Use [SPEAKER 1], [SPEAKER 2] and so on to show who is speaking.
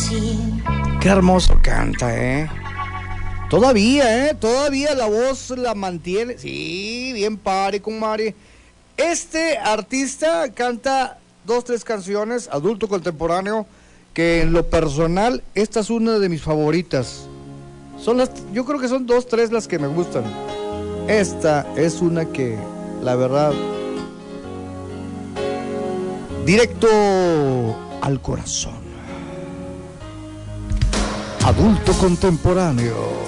[SPEAKER 1] Qué hermoso canta, Todavía la voz la mantiene. Sí, bien pare, comadre. Este artista canta 2, 3 canciones, adulto contemporáneo, que en lo personal, esta es una de mis favoritas. Yo creo que son 2, 3 las que me gustan. Esta es una que, la verdad, directo al corazón. Adulto contemporáneo.